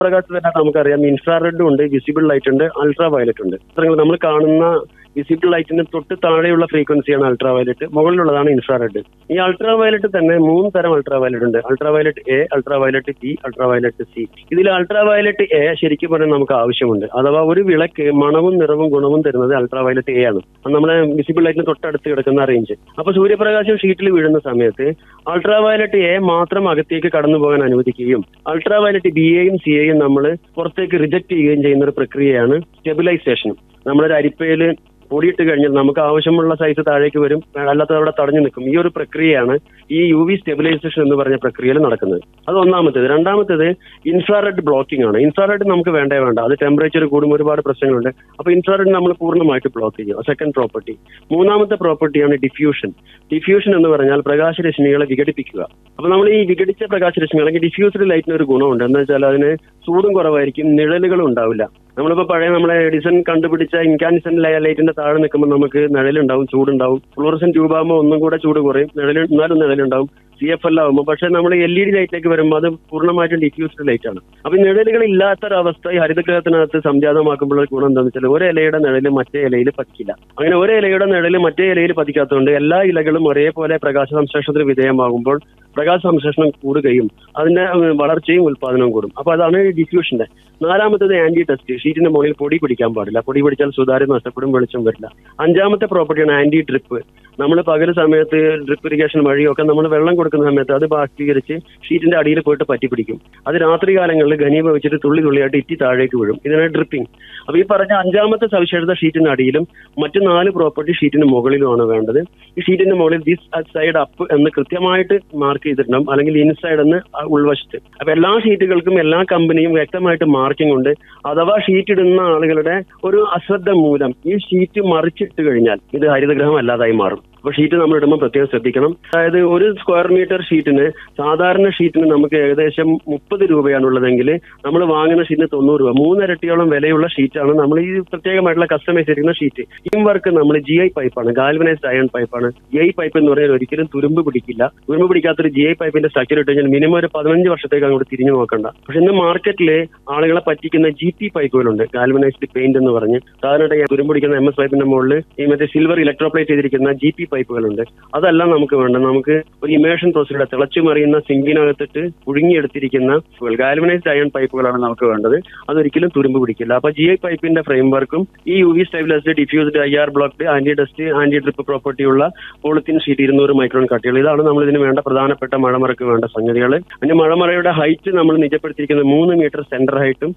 പ്രകാശത്തിനകത്ത് നമുക്കറിയാം ഇൻഫ്രാറെഡ് ഉണ്ട്, visible light ഉണ്ട്, അൾട്രാ വയലറ്റ് ഉണ്ട്. നമ്മൾ കാണുന്ന വിസിബിൾ ലൈറ്റിന് തൊട്ട് താഴെയുള്ള ഫ്രീക്വൻസിയാണ് അൾട്രാ വയലറ്റ്, മുകളിലുള്ളതാണ് ഇൻഫ്രാറെഡ്. ഈ അൾട്രാ വയലറ്റ് തന്നെ 3 തരം അൾട്രാ വയലറ്റ് ഉണ്ട്. Ultra violet A, ultra violet B, ultra violet C. ഇതിൽ അൾട്രാ വയലറ്റ് എ ശരിക്കും പറഞ്ഞാൽ നമുക്ക് ആവശ്യമുണ്ട്. അഥവാ ഒരു വിളക്ക് മണവും നിറവും ഗുണവും തരുന്നത് അൾട്രാ വയലറ്റ് എ ആണ്. നമ്മളെ വിസിബിൾ ലൈറ്റിന് തൊട്ടടുത്ത് കിടക്കുന്ന റേഞ്ച്. അപ്പൊ സൂര്യപ്രകാശം ഷീറ്റിൽ വീഴുന്ന സമയത്ത് അൾട്രാ വയലറ്റ് എ മാത്രം അകത്തേക്ക് കടന്നു പോകാൻ അനുവദിക്കുകയും അൾട്രാ വയലറ്റ് ബി എയും സി എയും നമ്മൾ പുറത്തേക്ക് റിജക്ട് ചെയ്യുകയും ചെയ്യുന്ന ഒരു പ്രക്രിയയാണ് സ്റ്റെബിലൈസേഷൻ. നമ്മളൊരു അരിപ്പയിൽ പൊടിയിട്ട് കഴിഞ്ഞാൽ നമുക്ക് ആവശ്യമുള്ള സൈസ് താഴേക്ക് വരും, അല്ലാത്തത് അവിടെ തടഞ്ഞു നിൽക്കും. ഈ ഒരു പ്രക്രിയയാണ് ഈ UV സ്റ്റെബിലൈസേഷൻ എന്ന് പറഞ്ഞ പ്രക്രിയയിൽ നടക്കുന്നത്. അത് ഒന്നാമത്തേത്. രണ്ടാമത്തേത് ഇൻഫ്രാറെഡ് ബ്ലോക്കിംഗ് ആണ്. ഇൻഫ്രാറെഡ് നമുക്ക് വേണ്ട, അത് ടെമ്പറേച്ചർ കൂടുമ്പോൾ ഒരുപാട് പ്രശ്നങ്ങളുണ്ട്. അപ്പൊ ഇൻഫ്രാറെഡ് നമ്മൾ പൂർണ്ണമായിട്ട് ബ്ലോക്ക് ചെയ്യും. Second property. മൂന്നാമത്തെ പ്രോപ്പർട്ടിയാണ് ഡിഫ്യൂഷൻ. ഡിഫ്യൂഷൻ എന്ന് പറഞ്ഞാൽ പ്രകാശരശ്മികളെ വിഘടിപ്പിക്കുക. അപ്പൊ നമ്മൾ ഈ വിഘടിച്ച പ്രകാശരശ്മികൾ അല്ലെങ്കിൽ ഡിഫ്യൂസ്ഡ് ലൈറ്റിന് ഒരു ഗുണമുണ്ട്. എന്ന് വെച്ചാൽ അതിന് ചൂടും കുറവായിരിക്കും, നിഴലുകളും ഉണ്ടാവില്ല. നമ്മളിപ്പോ പഴയ നമ്മളെ എഡിസൺ കണ്ടുപിടിച്ച ഇൻകാൻസെന്റ് ലൈറ്റിന്റെ താഴെ നിൽക്കുമ്പോൾ നമുക്ക് നിഴലുണ്ടാവും, ചൂടുണ്ടാവും. ഫ്ലൂറസെന്റ് ട്യൂബാകുമ്പോൾ ഒന്നും കൂടെ ചൂട് കുറയും, എന്നാലും നിഴലുണ്ടാവും. CFL ആകുമ്പോൾ. പക്ഷെ നമ്മൾ LED ലൈറ്റിലേക്ക് വരുമ്പോൾ അത് പൂർണ്ണമായിട്ടും ഡിഫ്യൂസ്ഡ് ലൈറ്റ് ആണ്. അപ്പൊ നിഴലുകൾ ഇല്ലാത്തൊരവസ്ഥ ഈ ഹരിതഗ്രഹത്തിനകത്ത് സംജാതമാക്കുമ്പോൾ ഗുണം എന്താണെന്ന് വെച്ചാൽ ഒരു ഇലയുടെ നിഴല് മറ്റേ ഇലയിൽ പതിക്കില്ല. അങ്ങനെ ഒരു ഇലയുടെ നിഴല് മറ്റേ ഇലയിൽ പതിക്കാത്തതുകൊണ്ട് എല്ലാ ഇലകളും ഒരേപോലെ പ്രകാശ സംശ്ലേഷണത്തിന് വിധേയമാകുമ്പോൾ പ്രകാശ സംശ്ലേഷണം കൂടുകയും അതിന്റെ വളർച്ചയും ഉൽപാദനവും കൂടും. അപ്പൊ അതാണ് ഡിഫ്യൂഷന്റെ. നാലാമത്തേത് ആന്റി ടെസ്റ്റ്. ഷീറ്റിന്റെ മുകളിൽ പൊടി പിടിക്കാൻ പാടില്ല. പൊടി പിടിച്ചാൽ സുതാര്യത നഷ്ടപ്പെടും, വെളിച്ചം വരില്ല. അഞ്ചാമത്തെ പ്രോപ്പർട്ടിയാണ് ആന്റി ഡ്രിപ്പ്. നമ്മൾ പകൽ സമയത്ത് ഡ്രിപ്പ് ഇറിഗേഷൻ വഴിയൊക്കെ നമ്മൾ വെള്ളം കൊടുക്കുന്ന സമയത്ത് അത് ബാഷ്പീകരിച്ച് ഷീറ്റിന്റെ അടിയിൽ പോയിട്ട് പറ്റി പിടിക്കും. അത് രാത്രി കാലങ്ങളിൽ ഘനീഭവിച്ചിട്ട് തുള്ളി തുള്ളിയായിട്ട് ഇറ്റി താഴേക്ക് വീഴും. ഇതിനാണ് ഡ്രിപ്പിംഗ്. അപ്പൊ ഈ പറഞ്ഞ അഞ്ചാമത്തെ സവിശേഷത ഷീറ്റിന്റെ അടിയിലും മറ്റു 4 പ്രോപ്പർട്ടി ഷീറ്റിന് മുകളിലുമാണ് വേണ്ടത്. ഈ ഷീറ്റിന്റെ മുകളിൽ ദിസ് സൈഡ് അപ്പ് എന്ന് കൃത്യമായിട്ട് മാർക്ക് ചെയ്തിട്ടുണ്ടാവും, അല്ലെങ്കിൽ ഇൻസൈഡ് എന്ന് ഉൾവശത്ത്. അപ്പൊ എല്ലാ ഷീറ്റുകൾക്കും എല്ലാ കമ്പനിയും വ്യക്തമായിട്ട് മാർക്കിംഗ് ഉണ്ട്. അഥവാ ഷീറ്റ് ഇടുന്ന ആളുകളുടെ ഒരു അശ്രദ്ധ മൂലം ഈ ഷീറ്റ് മറിച്ചിട്ട് കഴിഞ്ഞാൽ ഇത് ഹരിതഗ്രഹം അല്ലാതായി മാറും. അപ്പൊ ഷീറ്റ് നമ്മൾ ഇടുമ്പോൾ പ്രത്യേകം ശ്രദ്ധിക്കണം. അതായത് ഒരു സ്ക്വയർ മീറ്റർ ഷീറ്റിന് സാധാരണ ഷീറ്റിന് നമുക്ക് ഏകദേശം 30 രൂപയാണുള്ളതെങ്കിൽ നമ്മൾ വാങ്ങുന്ന ഷീറ്റിന് 90 രൂപ. 3 ഇരട്ടിയോളം വിലയുള്ള ഷീറ്റാണ് നമ്മൾ ഈ പ്രത്യേകമായിട്ടുള്ള കസ്റ്റമൈസ് ചെയ്തിരിക്കുന്ന ഷീറ്റ്. ഈ വർക്ക് നമ്മൾ GI പൈപ്പാണ്, galvanised iron പൈപ്പാണ്. GI pipe എന്ന് പറഞ്ഞാൽ ഒരിക്കലും തുരുമ്പ് പിടിക്കില്ല. തുരുമ്പ് പിടിക്കാത്തൊരു GI പൈപ്പിന്റെ സ്ട്രക്ചർ ഇട്ട് കഴിഞ്ഞാൽ മിനിമം ഒരു 15 വർഷത്തേക്ക് അങ്ങോട്ട് തിരിഞ്ഞു നോക്കണ്ട. പക്ഷെ ഇന്ന് മാർക്കറ്റിൽ ആളുകളെ പറ്റിക്കുന്ന GP പൈപ്പുകളുണ്ട്, ഗാൽവനൈസ്ഡ് പെയിന്റ് എന്ന് പറഞ്ഞ്. സാധാരണ തുരുമ്പ് പിടിക്കുന്ന MS പൈപ്പിന്റെ മുകളിൽ ഈ മറ്റേ സിൽവർ ഇലക്ട്രോപ്ലേറ്റ് ചെയ്തിരിക്കുന്ന GP പൈപ്പുകളുണ്ട്. അതെല്ലാം നമുക്ക് വേണ്ട. നമുക്ക് ഒരു ഇമേഷൻ പ്രൊസീജിയർ തിളച്ചു മറിയുന്ന സിങ്കിനകത്തിട്ട് പുഴുങ്ങിയെടുത്തിരിക്കുന്ന ഗാൽവനൈസ്ഡ് അയൺ പൈപ്പുകളാണ് നമുക്ക് വേണ്ടത്. അതൊരിക്കലും തുരുമ്പ് പിടിക്കില്ല. അപ്പൊ GI പൈപ്പിന്റെ ഫ്രെയിം വർക്കും ഈ UV stabilised diffused IR blocked anti dust anti drip പ്രോപ്പർട്ടിയുള്ള polythene sheet 200 micron കട്ടികൾ. ഇതാണ് നമ്മൾ ഇതിന് വേണ്ട പ്രധാനപ്പെട്ട മഴമറയ്ക്ക് വേണ്ട സംഗതികൾ. അതിന്റെ മഴമറയുടെ ഹൈറ്റ് നമ്മൾ നിജപ്പെടുത്തിയിരിക്കുന്നത് 3 മീറ്റർ സെന്റർ ഹൈറ്റും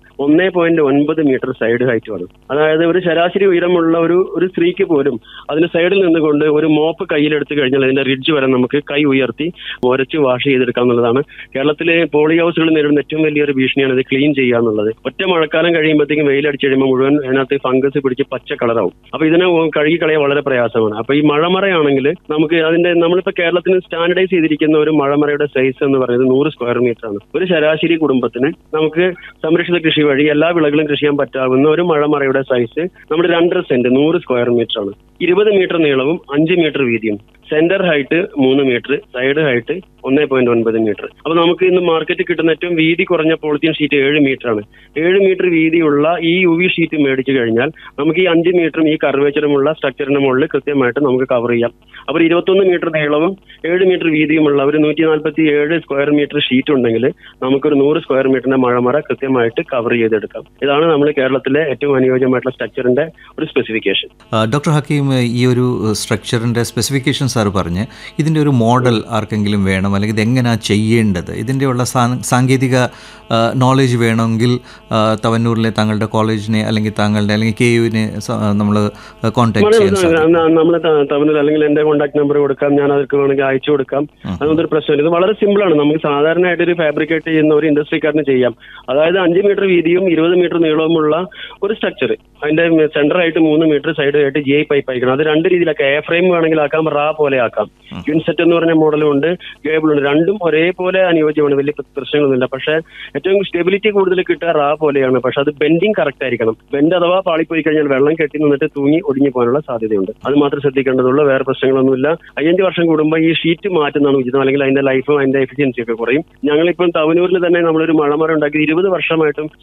1.9 മീറ്റർ സൈഡ് ഹൈറ്റുമാണ്. അതായത് ഒരു ശരാശരി ഉയരമുള്ള ഒരു സ്ത്രീക്ക് പോലും അതിന് സൈഡിൽ നിന്നുകൊണ്ട് ഒരു മോപ്പ് കയ്യിലെടുത്ത് കഴിഞ്ഞാൽ അതിന്റെ റിഡ്ജ് വരെ നമുക്ക് കൈ ഉയർത്തി ഉരച്ച് വാഷ് ചെയ്തെടുക്കാം എന്നുള്ളതാണ്. കേരളത്തിലെ പോളി ഹൗസുകൾ നേരിടുന്ന ഏറ്റവും വലിയൊരു ഭീഷണിയാണ് ഇത് ക്ലീൻ ചെയ്യുക എന്നുള്ളത്. ഒറ്റ മഴക്കാലം കഴിയുമ്പോഴത്തേക്കും വെയിലടിച്ച് കഴിയുമ്പോൾ മുഴുവൻ അതിനകത്ത് ഫംഗസ് പിടിച്ച് പച്ച കളറാവും. അപ്പൊ ഇതിനെ കഴുകി കളയാൻ വളരെ പ്രയാസമാണ്. അപ്പൊ ഈ മഴമറയാണെങ്കിൽ നമുക്ക് അതിന്റെ നമ്മളിപ്പോ കേരളത്തിന് സ്റ്റാൻഡർഡൈസ് ചെയ്തിരിക്കുന്ന ഒരു മഴമറയുടെ സൈസ് എന്ന് പറയുന്നത് 100 സ്ക്വയർ മീറ്റർ ആണ്. ഒരു ശരാശരി കുടുംബത്തിന് നമുക്ക് സംരക്ഷിത കൃഷി വഴി എല്ലാ വിളകളും കൃഷി ചെയ്യാൻ പറ്റാവുന്ന ഒരു മഴമറയുടെ സൈസ് നമ്മുടെ 2.5 സെന്റ് 100 സ്ക്വയർ മീറ്റർ ആണ്. 20 മീറ്റർ നീളവും 5 മീറ്റർ വീതിയും. Centre height 3 metre, side height 1.9 metre. അപ്പൊ നമുക്ക് ഇന്ന് മാർക്കറ്റിൽ കിട്ടുന്ന ഏറ്റവും വീതി കുറഞ്ഞ പോളിത്തീൻ ഷീറ്റ് 7 മീറ്റർ ആണ്. 7 മീറ്റർ വീതിയുള്ള ഈ UV ഷീറ്റ് മേടിച്ചു കഴിഞ്ഞാൽ നമുക്ക് ഈ 5 മീറ്ററും ഈ കർവേച്ചറുമുള്ള സ്ട്രക്ചറിന്റെ മുകളിൽ കൃത്യമായിട്ട് നമുക്ക് കവർ ചെയ്യാം. അപ്പോൾ 21 മീറ്റർ നീളവും 7 മീറ്റർ വീതിയുമുള്ള ഒരു 147 സ്ക്വയർ മീറ്റർ ഷീറ്റ് ഉണ്ടെങ്കിൽ നമുക്കൊരു 100 സ്ക്വയർ മീറ്ററിന്റെ മഴമറ കൃത്യമായിട്ട് കവർ ചെയ്തെടുക്കാം. ഇതാണ് നമ്മൾ കേരളത്തിലെ ഏറ്റവും അനുയോജ്യമായിട്ടുള്ള സ്ട്രക്ചറിന്റെ ഒരു സ്പെസിഫിക്കേഷൻ. ഡോക്ടർ ഹക്കീം, ഈ ഒരു സ്ട്രക്ചറിന്റെ സ്പെസിഫിക്കേഷൻ സാർ പറഞ്ഞ് ഇതിൻ്റെ ഒരു മോഡൽ ആർക്കെങ്കിലും വേണം, അല്ലെങ്കിൽ ഇതെങ്ങനെയാണ് ചെയ്യേണ്ടത്, ഇതിൻ്റെയുള്ള സാങ്കേതിക നോളേജ് വേണമെങ്കിൽ തവന്നൂരിലെ താങ്കളുടെ കോളേജിനെ അല്ലെങ്കിൽ KUവിനെ നമ്മൾ കോൺടാക്ട് ചെയ്യാൻ നമ്മൾ തവന്നൂർ അല്ലെങ്കിൽ എന്റെ കോൺടാക്ട് നമ്പർ കൊടുക്കാം, ഞാൻ അവർക്ക് വേണമെങ്കിൽ അയച്ചു കൊടുക്കാം. അതൊന്നൊരു പ്രശ്നമില്ല. ഇത് വളരെ സിമ്പിളാണ്. നമുക്ക് സാധാരണയായിട്ട് ഒരു ഫാബ്രിക്കേറ്റ് ചെയ്യുന്ന ഒരു ഇൻഡസ്ട്രിക്കാരന് ചെയ്യാം. അതായത് 5 മീറ്റർ വീതിയും 20 മീറ്റർ നീളവുമുള്ള ഒരു സ്ട്രക്ചർ, അതിന്റെ സെന്റർ ആയിട്ട് 3 മീറ്റർ, സൈഡ് ആയിട്ട് GI പൈപ്പ് അയക്കണം. അത് 2 രീതിയിലൊക്കെ എ ഫ്രെയിം വേണമെങ്കിൽ വേണമെങ്കിൽ ആക്കാം, റാ പോലെ ആക്കാം. ക്വിൻസെറ്റ് എന്ന് പറഞ്ഞ മോഡലും ഉണ്ട്, ഗേബിൾ ഉണ്ട്. രണ്ടും ഒരേപോലെ അനുയോജ്യമാണ്, വലിയ പ്രശ്നങ്ങളൊന്നുമില്ല. പക്ഷേ ഏറ്റവും സ്റ്റെബിലിറ്റി കൂടുതൽ കിട്ടുക റാ പോലെയാണ്. പക്ഷെ അത് ബെൻഡിങ് കറക്റ്റ് ആയിരിക്കണം. ബെൻഡ് അഥവാ പാളിപ്പോയി കഴിഞ്ഞാൽ വെള്ളം കെട്ടി നിന്നിട്ട് തൂങ്ങി ഒടിഞ്ഞു പോകാനുള്ള സാധ്യതയുണ്ട്. അത് മാത്രം ശ്രദ്ധിക്കേണ്ടതുള്ളൂ, വേറെ പ്രശ്നങ്ങളൊന്നുമില്ല. 5 വർഷം കൂടുമ്പോൾ ഈ ഷീറ്റ് മാറ്റുന്നതാണ് ഉചിതം, അല്ലെങ്കിൽ അതിന്റെ ലൈഫും അതിന്റെ എഫിഷ്യൻസി ഒക്കെ കുറയും. ഞങ്ങളിപ്പം തവനൂരിൽ തന്നെ നമ്മളൊരു മഴമരം ഉണ്ടാക്കി 20 വർഷമായിട്ടും